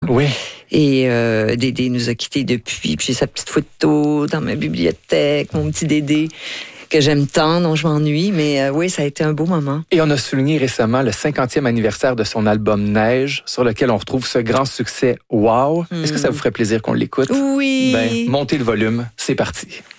Oui. Et Dédé nous a quittés depuis. Puis j'ai sa petite photo dans ma bibliothèque, mon petit Dédé, que j'aime tant, dont je m'ennuie. Mais oui, ça a été un beau moment. Et on a souligné récemment le 50e anniversaire de son album Neige, sur lequel on retrouve ce grand succès « Wow ». Est-ce que ça vous ferait plaisir qu'on l'écoute? Oui! Montez le volume, c'est parti.